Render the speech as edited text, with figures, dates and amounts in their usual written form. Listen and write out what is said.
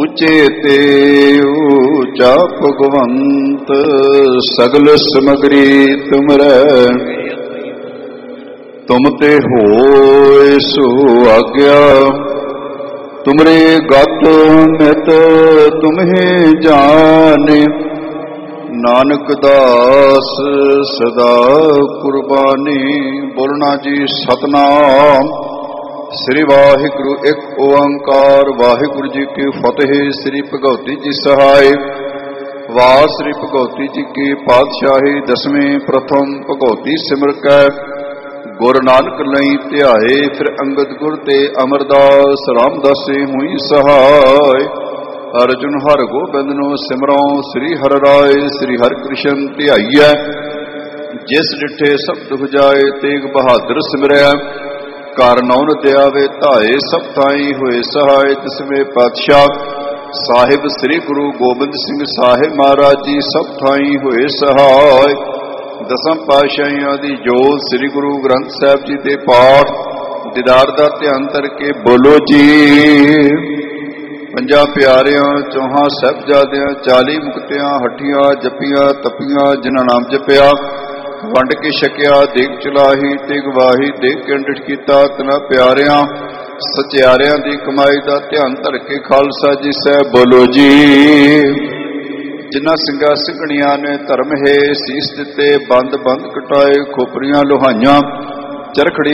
ऊंचे ते ऊंचा भगवंत, सगल समगरी तुमरै तुम ते होए सो आज्ञा। तुमरे गत नित तुम्हें जाने, नानक दास सदा कुर्बानी। बोलना जी सतनाम श्री वाहिगुरु एक ओंकार। वाहिगुरु जी की फतेह। श्री भगवती जी सहाय। वाह श्री भगवती जी की पातशाही। दसवें प्रथम भगवती सिमर कै, गुर नानक लई ध्याए। फिर अंगद गुर ते अमरदास, रामदासे हुई सहाय। अर्जुन हर गोबिंद नो सिमरों, श्री हर राय श्री हर कृष्ण ध्याईऐ। जिस डिठे सब दुख जाए, तेग बहादुर सिमरै। घर नौन दयावे धाए, सब ताई होए सहाय। दसवें पातशाह साहिब श्री गुरु गोबिंद सिंह साहिब महाराज जी, सब थाई होए सहाय। दसम पातशाहियां दी जोत श्री गुरु ग्रंथ साहिब जी दे पाठ दीदार दा ध्यान करके बोलो जी। पंजा प्यारियां चौहां साहिबजादियां, 40 मुक्तियां हठियां जपियां तपियां, जिन्हां नाम जपिया वंड के छकिया। देख चलाही ते गवाही, देख के अंडिठ कीता तना प्यारियां। सचियारियां दी कमाई दा ध्यान धर के खालसा जी साहब बोलो जी। जिन्हां सिंगा सिंघणियां ने धर्म है शीस दिते, बंद बंद कटाए खोपरियां लोहाइयां। चरखड़ी